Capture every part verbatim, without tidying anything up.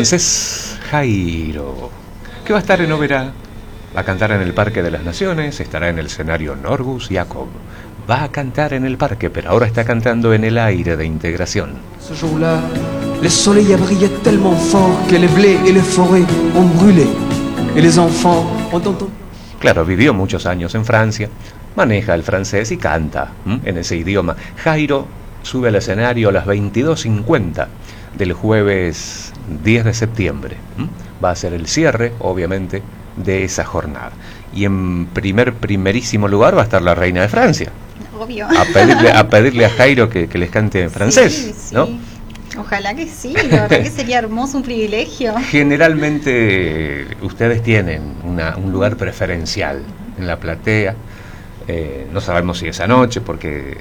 francés Jairo, que va a estar en ópera, va a cantar en el Parque de las Naciones, estará en el escenario Norgus Jacob. Va a cantar en el parque, pero ahora está cantando en el aire de integración. Ce jour-là, le soleil a brillé tellement fort que les blés et les forêts ont brûlé et les enfants ont entendu. Claro, vivió muchos años en Francia, maneja el francés y canta ¿m? en ese idioma. Jairo sube al escenario a las veintidós cincuenta del jueves diez de septiembre. ¿m? Va a ser el cierre, obviamente, de esa jornada. Y en primer, primerísimo lugar va a estar la reina de Francia. Obvio. A pedirle a, pedirle a Jairo que, que les cante en francés, sí, sí. ¿no? Ojalá que sí, la verdad que sería hermoso, un privilegio. Generalmente ustedes tienen una, un lugar preferencial en la platea. Eh, no sabemos si esa noche, porque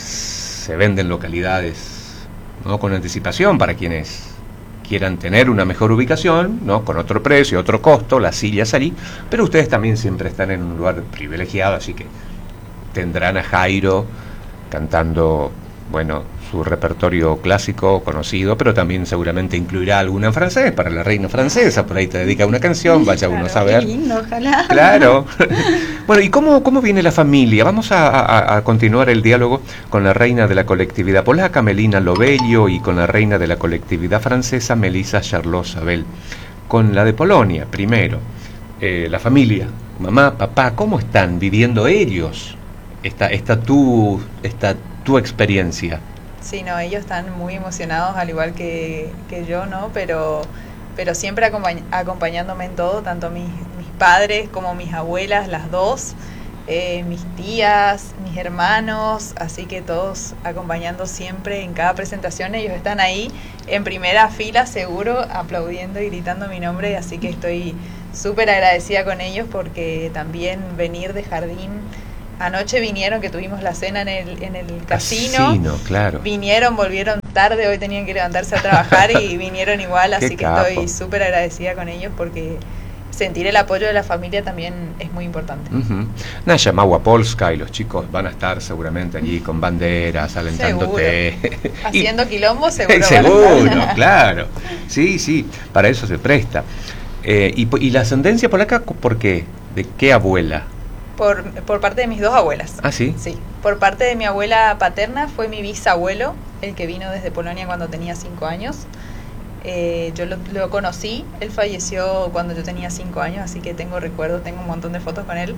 se venden localidades, ¿no?, con anticipación para quienes quieran tener una mejor ubicación, ¿no?, con otro precio, otro costo, las sillas allí, pero ustedes también siempre están en un lugar privilegiado, así que tendrán a Jairo cantando, bueno, su repertorio clásico conocido, pero también seguramente incluirá alguna en francés para la reina francesa. Por ahí te dedica una canción, vaya claro, uno a saber. Qué lindo, ojalá. Claro. Bueno, ¿y cómo, cómo viene la familia? Vamos a, a, a continuar el diálogo con la reina de la colectividad polaca, Melina Lobello, y con la reina de la colectividad francesa, Melissa Charlotte Sabel. Con la de Polonia, primero, eh, la familia, mamá, papá, ¿cómo están viviendo ellos esta, esta, tu, esta tu experiencia? Sí, no, ellos están muy emocionados, al igual que, que yo, ¿no? Pero, pero siempre acompañ acompañándome en todo, tanto mis, mis padres como mis abuelas, las dos, eh, mis tías, mis hermanos, así que todos acompañando siempre en cada presentación. Ellos están ahí en primera fila, seguro, aplaudiendo y gritando mi nombre, así que estoy súper agradecida con ellos porque también venir de jardín. Anoche vinieron, que tuvimos la cena en el, en el casino, casino, claro. Vinieron, volvieron tarde, hoy tenían que levantarse a trabajar y vinieron igual, así que capo. Estoy súper agradecida con ellos porque sentir el apoyo de la familia también es muy importante. Uh-huh. Naya Małopolska y los chicos van a estar seguramente allí con banderas, alentándote. Haciendo y, quilombo, seguro. Seguro, claro. Sí, sí, para eso se presta. Eh, y, ¿Y la ascendencia polaca por qué? ¿De qué abuela? Por, por parte de mis dos abuelas. ¿Ah, sí? Sí. Por parte de mi abuela paterna fue mi bisabuelo, el que vino desde Polonia cuando tenía cinco años. Eh, yo lo, lo conocí, él falleció cuando yo tenía cinco años, así que tengo recuerdos, tengo un montón de fotos con él.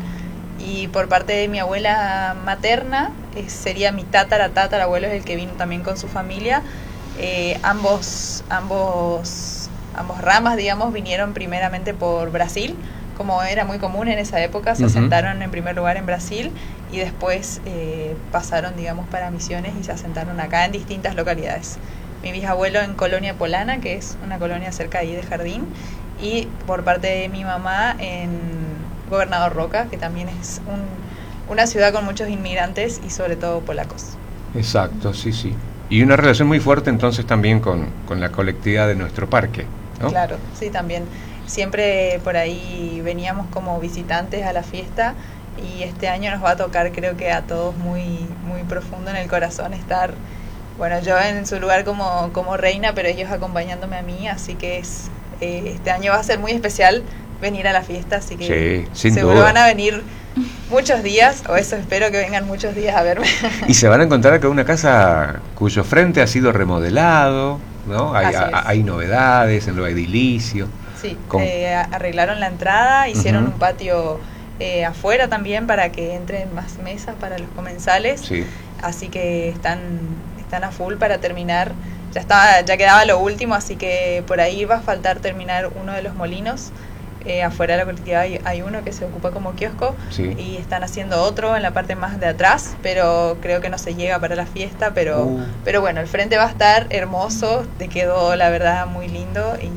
Y por parte de mi abuela materna, eh, sería mi tatara tatarabuelo, es el que vino también con su familia. Eh, ambos, ambos, ambos ramas, digamos, vinieron primeramente por Brasil. Como era muy común en esa época, se uh-huh. asentaron en primer lugar en Brasil y después eh, pasaron, digamos, para Misiones y se asentaron acá en distintas localidades. Mi bisabuelo en Colonia Polana, que es una colonia cerca ahí de Jardín, y por parte de mi mamá en Gobernador Roca, que también es un, una ciudad con muchos inmigrantes y sobre todo polacos. Exacto, sí, sí. Y una relación muy fuerte entonces también con, con la colectividad de nuestro parque, ¿no? Claro, sí, también. Siempre por ahí veníamos como visitantes a la fiesta y este año nos va a tocar, creo que a todos muy muy profundo en el corazón estar, bueno, yo en su lugar como, como reina, pero ellos acompañándome a mí, así que es eh, este año va a ser muy especial venir a la fiesta, así que sí, sin seguro duda. Van a venir muchos días, o eso espero que vengan muchos días a verme. Y se van a encontrar con una casa cuyo frente ha sido remodelado, ¿no? Hay, a, hay novedades en lo edilicio. Sí, eh, arreglaron la entrada, hicieron uh-huh. un patio eh, afuera también para que entren más mesas para los comensales. Sí. Así que están están a full para terminar. Ya estaba, ya quedaba lo último, así que por ahí va a faltar terminar uno de los molinos. Eh, afuera de la colectividad hay, hay uno que se ocupa como kiosco sí. y están haciendo otro en la parte más de atrás, pero creo que no se llega para la fiesta, pero uh. pero bueno, el frente va a estar hermoso, te quedó la verdad muy lindo y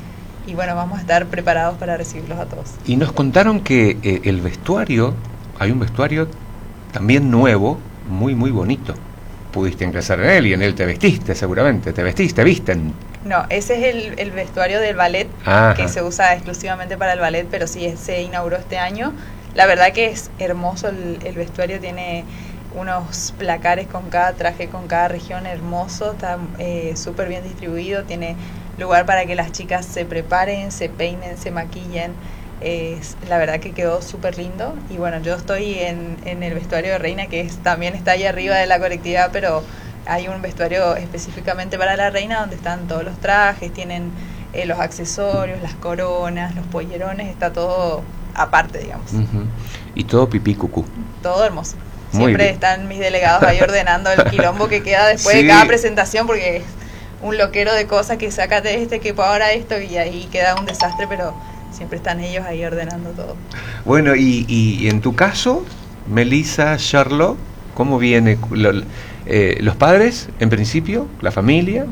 Y bueno, vamos a estar preparados para recibirlos a todos. Y nos contaron que eh, el vestuario, hay un vestuario también nuevo, muy muy bonito. Pudiste ingresar en él y en él te vestiste seguramente, te vestiste, visten. No, ese es el, el vestuario del ballet, Ajá. que se usa exclusivamente para el ballet, pero sí se inauguró este año. La verdad que es hermoso el, el vestuario, tiene unos placares con cada traje, con cada región, hermoso, está eh, súper bien distribuido, tiene lugar para que las chicas se preparen, se peinen, se maquillen. Es, la verdad que quedó súper lindo. Y bueno, yo estoy en, en el vestuario de reina, que es, también está ahí arriba de la colectividad, pero hay un vestuario específicamente para la reina donde están todos los trajes, tienen eh, los accesorios, las coronas, los pollerones, está todo aparte, digamos. Uh-huh. Y todo pipí cucú. Todo hermoso. Muy Siempre bien. están mis delegados ahí ordenando el quilombo que queda después Sí. de cada presentación, porque es un loquero de cosas que sácate este, que ahora esto, y ahí queda un desastre, pero siempre están ellos ahí ordenando todo. Bueno, y, y en tu caso, Melissa, Charlotte, ¿cómo viene? Lo, eh, ¿Los padres, en principio? ¿La familia?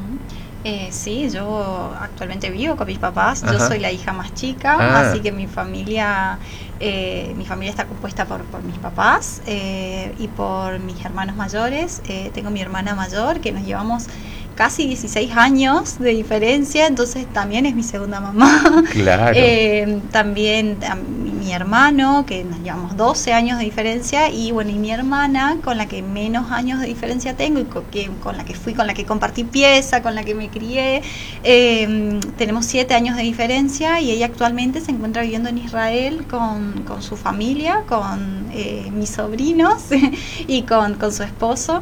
Eh, sí, yo actualmente vivo con mis papás. Ajá. Yo soy la hija más chica, Ah. así que mi familia, eh, mi familia está compuesta por, por mis papás eh, y por mis hermanos mayores. Eh, tengo mi hermana mayor, que nos llevamos casi dieciséis años de diferencia, entonces también es mi segunda mamá. Claro. Eh, también a mi, mi hermano, que nos llevamos doce años de diferencia, y bueno, y mi hermana, con la que menos años de diferencia tengo, y con, que, con la que fui, con la que compartí pieza, con la que me crié, eh, tenemos siete años de diferencia, y ella actualmente se encuentra viviendo en Israel con, con su familia, con eh, mis sobrinos y con, con su esposo.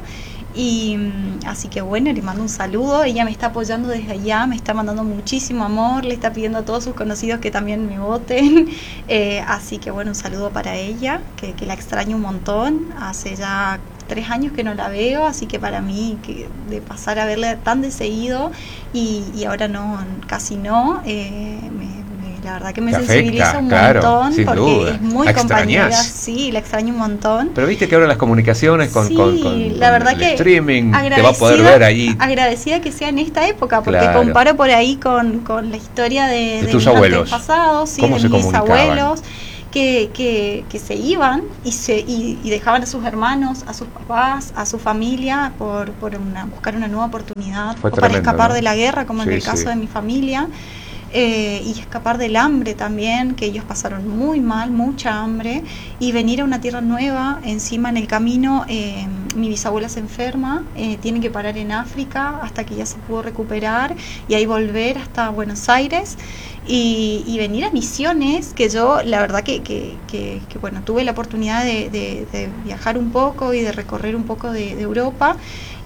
Y así que bueno, le mando un saludo. Ella me está apoyando desde allá, me está mandando muchísimo amor, le está pidiendo a todos sus conocidos que también me voten. Eh, así que bueno, un saludo para ella, que, que la extraño un montón. Hace ya tres años que no la veo, así que para mí, que de pasar a verla tan de seguido y, y ahora no, casi no, eh, me, la verdad que me Te sensibiliza afecta, un claro, montón, sin porque duda. es muy ¿La compañera. extrañás? Sí, la extraño un montón. Pero viste que ahora las comunicaciones con, Sí, con, con, la con verdad el que streaming te va a poder agradecida- ver ahí Agradecida que sea en esta época, porque Claro. comparo por ahí con, con la historia de, De de tus mis abuelos. antepasados, sí, ¿Cómo de se mis comunicaban? abuelos, que, que, que se iban y, se, y, y dejaban a sus hermanos, a sus papás, a su familia por, por una, buscar una nueva oportunidad, Fue o para tremendo, escapar ¿no? de la guerra, como Sí, en el caso sí. de mi familia. Eh, y escapar del hambre también, que ellos pasaron muy mal, mucha hambre, y venir a una tierra nueva. Encima en el camino eh, mi bisabuela se enferma, eh, tiene que parar en África hasta que ya se pudo recuperar, y ahí volver hasta Buenos Aires y, y venir a Misiones, que yo la verdad que, que, que, que bueno, tuve la oportunidad de, de, de viajar un poco y de recorrer un poco de, de Europa,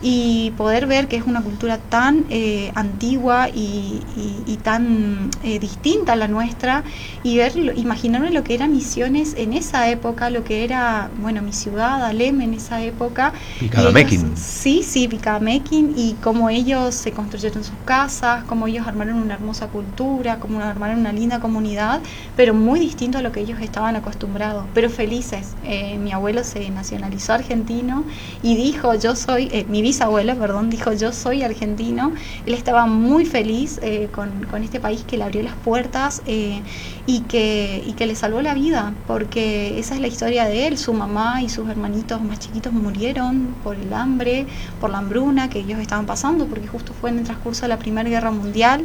y poder ver que es una cultura tan eh, antigua y, y, y tan eh, distinta a la nuestra, y ver, imaginarme lo que era Misiones en esa época, lo que era, bueno, mi ciudad, Alem, en esa época. Picadamequín. Y ellos- Sí, sí, Picadamequín, y cómo ellos se construyeron sus casas, cómo ellos armaron una hermosa cultura, cómo armaron una linda comunidad, pero muy distinto a lo que ellos estaban acostumbrados, pero felices. Eh, mi abuelo se nacionalizó argentino y dijo, yo soy, eh, mi bisabuelo, perdón, dijo, yo soy argentino. Él estaba muy feliz eh, con, con este país que le abrió las puertas eh, y, que, y que le salvó la vida, porque esa es la historia de él. Su mamá y sus hermanitos más chiquitos murieron por el hambre, por la hambruna que ellos estaban pasando, porque justo fue en el transcurso de la Primera Guerra Mundial.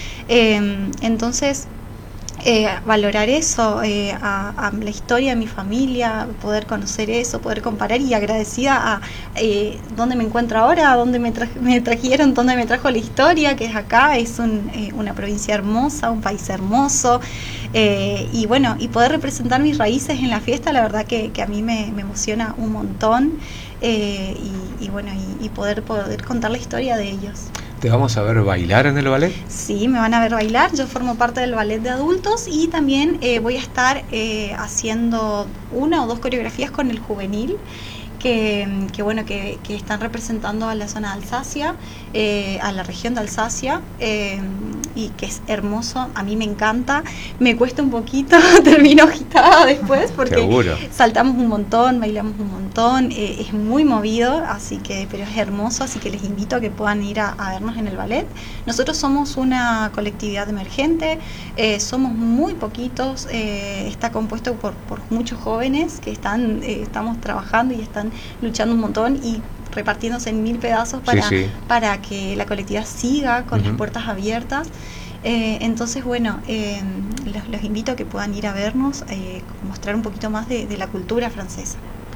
Eh, entonces, Eh, valorar eso, eh, a, a la historia de mi familia, poder conocer eso, poder comparar, y agradecida a eh, dónde me encuentro ahora, a dónde me, tra me trajeron, dónde me trajo la historia, que es acá. Es un, eh, una provincia hermosa, un país hermoso, eh, y bueno, y poder representar mis raíces en la fiesta, la verdad que, que a mí me, me emociona un montón, eh, y, y bueno, y, y poder, poder contar la historia de ellos. ¿Te vamos a ver bailar en el ballet? Sí, me van a ver bailar. Yo formo parte del ballet de adultos, y también eh, voy a estar eh, haciendo una o dos coreografías con el juvenil, que, que bueno, que, que están representando a la zona de Alsacia, eh, a la región de Alsacia, eh, y que es hermoso. A mí me encanta. Me cuesta un poquito, termino agitada después, porque Seguro. saltamos un montón, bailamos un montón, eh, es muy movido, así que, pero es hermoso, así que les invito a que puedan ir a, a vernos en el ballet. Nosotros somos una colectividad emergente, eh, somos muy poquitos, eh, está compuesto por, por muchos jóvenes que están, eh, estamos trabajando y están luchando un montón y repartiéndose en mil pedazos para, Sí, sí. para que la colectividad siga con Uh-huh. las puertas abiertas. Eh, entonces, bueno, eh, los, los invito a que puedan ir a vernos, eh, mostrar un poquito más de, de la cultura francesa.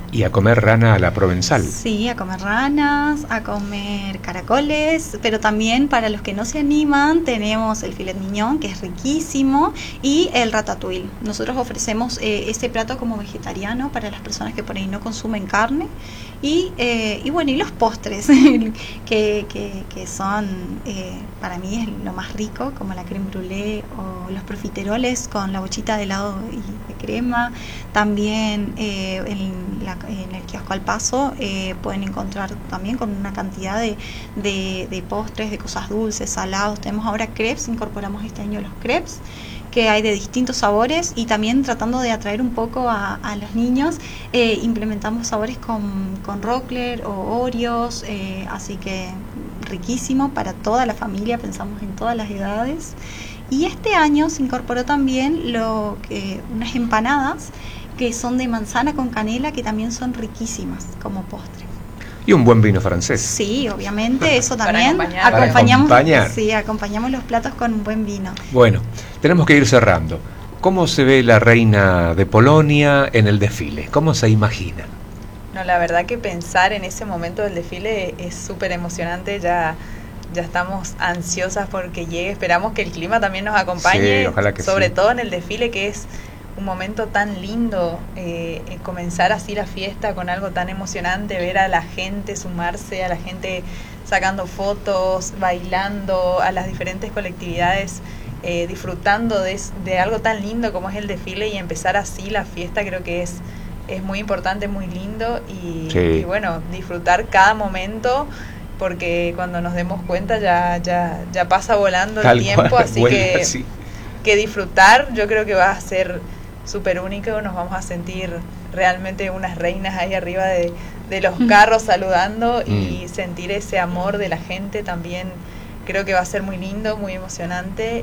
Y a comer rana a la provenzal. Sí, a comer ranas, a comer caracoles, pero también para los que no se animan tenemos el filet mignon, que es riquísimo, y el ratatouille. Nosotros ofrecemos eh, ese plato como vegetariano para las personas que por ahí no consumen carne. Y, eh, y bueno, y los postres, que, que, que son, eh, para mí es lo más rico, como la crème brûlée o los profiteroles con la bochita de helado y de crema. También eh, en, la, en el kiosco Al Paso eh, pueden encontrar también con una cantidad de, de, de postres, de cosas dulces, salados. Tenemos ahora crepes, incorporamos este año los crepes, que hay de distintos sabores, y también tratando de atraer un poco a, a los niños, eh, implementamos sabores con, con Rockler o Oreos, eh, así que riquísimo para toda la familia, pensamos en todas las edades. Y este año se incorporó también lo que, unas empanadas que son de manzana con canela, que también son riquísimas como postre. Y un buen vino francés. Sí, obviamente, eso también. Para acompañar. Acompañamos, Para acompañar. Sí, acompañamos los platos con un buen vino. Bueno, tenemos que ir cerrando. ¿Cómo se ve la reina de Polonia en el desfile? ¿Cómo se imagina? No, la verdad que pensar en ese momento del desfile es súper emocionante. Ya, ya estamos ansiosas porque llegue. Esperamos que el clima también nos acompañe, Sí, ojalá que sobre sí. todo en el desfile, que es un momento tan lindo, eh, eh, comenzar así la fiesta con algo tan emocionante, ver a la gente sumarse, a la gente sacando fotos, bailando, a las diferentes colectividades, eh, disfrutando de, de algo tan lindo como es el desfile, y empezar así la fiesta creo que es, es muy importante, muy lindo, y, Sí. y bueno, disfrutar cada momento, porque cuando nos demos cuenta ya, ya, ya pasa volando Tal el tiempo, cual, así vuelve que, así. que disfrutar yo creo que va a ser súper único. Nos vamos a sentir realmente unas reinas ahí arriba de, de los carros saludando, y Mm. sentir ese amor de la gente también creo que va a ser muy lindo, muy emocionante,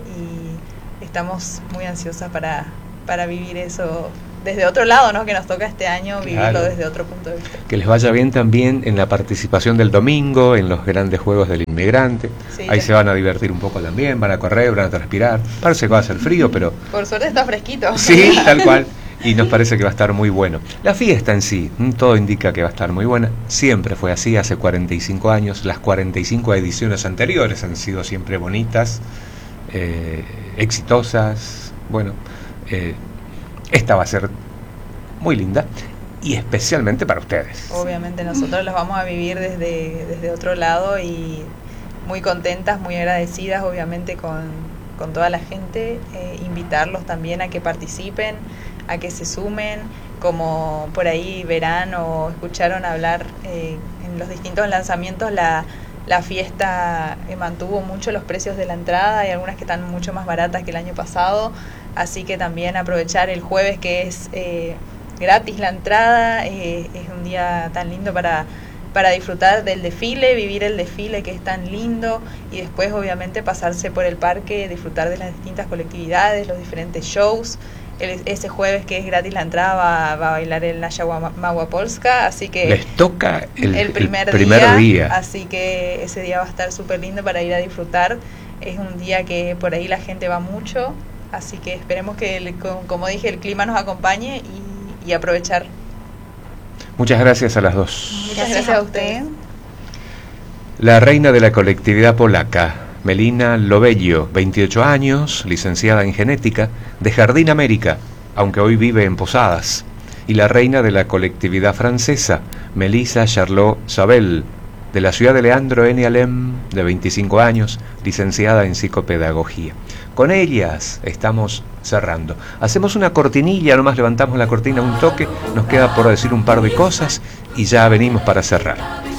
y estamos muy ansiosas para, para vivir eso desde otro lado, ¿no? Que nos toca este año vivirlo Claro. desde otro punto de vista. Que les vaya bien también en la participación del domingo, en los grandes juegos del inmigrante. Sí, Ahí ya- se van a divertir un poco también, van a correr, van a transpirar. Parece que va a hacer frío, pero Por suerte está fresquito. sí, tal cual. Y nos parece que va a estar muy bueno. La fiesta en sí, mm, todo indica que va a estar muy buena. Siempre fue así, hace cuarenta y cinco años. Las cuarenta y cinco ediciones anteriores han sido siempre bonitas, eh, exitosas. Bueno, eh, esta va a ser muy linda, y especialmente para ustedes. Obviamente nosotros los vamos a vivir desde, desde otro lado, y muy contentas, muy agradecidas obviamente con, con toda la gente, eh, invitarlos también a que participen, a que se sumen, como por ahí verán o escucharon hablar eh, en los distintos lanzamientos, la, la fiesta eh, mantuvo mucho los precios de la entrada, hay algunas que están mucho más baratas que el año pasado, así que también aprovechar el jueves, que es eh, gratis la entrada, eh, es un día tan lindo para, para disfrutar del desfile, vivir el desfile que es tan lindo, y después obviamente pasarse por el parque, disfrutar de las distintas colectividades, los diferentes shows. El, ese jueves que es gratis la entrada va, va a bailar el Nasha Małopolska, así que Les toca el, el primer, el primer día, día. así que ese día va a estar súper lindo para ir a disfrutar. Es un día que por ahí la gente va mucho, así que esperemos que, el, como dije, el clima nos acompañe, y, y aprovechar. Muchas gracias a las dos. Muchas gracias a ustedes. La reina de la colectividad polaca, Melina Lobello, veintiocho años, licenciada en genética, de Jardín América, aunque hoy vive en Posadas. Y la reina de la colectividad francesa, Melissa Charlot Sabel, de la ciudad de Leandro N. Alem, de veinticinco años, licenciada en psicopedagogía. Con ellas estamos cerrando. Hacemos una cortinilla, nomás levantamos la cortina un toque, nos queda por decir un par de cosas y ya venimos para cerrar.